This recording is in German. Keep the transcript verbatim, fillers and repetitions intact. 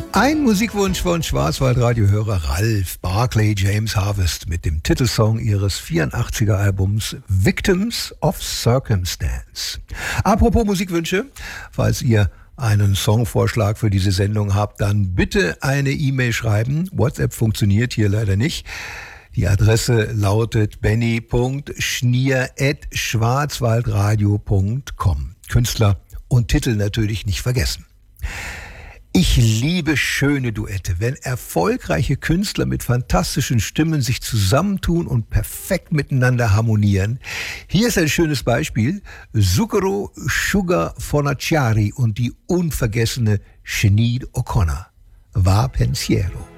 Ein Musikwunsch von Schwarzwaldradio-Hörer Ralf Barclay James Harvest mit dem Titelsong ihres vierundachtziger Albums Victims of Circumstance. Apropos Musikwünsche, falls ihr einen Songvorschlag für diese Sendung habt, dann bitte eine E-Mail schreiben. WhatsApp funktioniert hier leider nicht. Die Adresse lautet benny punkt schnier at schwarzwaldradio punkt com. Künstler und Titel natürlich nicht vergessen. Ich liebe schöne Duette, wenn erfolgreiche Künstler mit fantastischen Stimmen sich zusammentun und perfekt miteinander harmonieren. Hier ist ein schönes Beispiel: Zucchero Sugar Fornaciari und die unvergessene Sinéad O'Connor. Va pensiero.